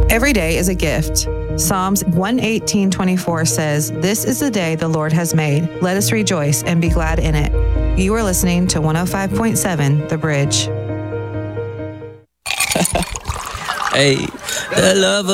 Every day is a gift. Psalms 118:24 says, "This is the day the Lord has made. Let us rejoice and be glad in it." You are listening to 105.7 The Bridge. Hey, the love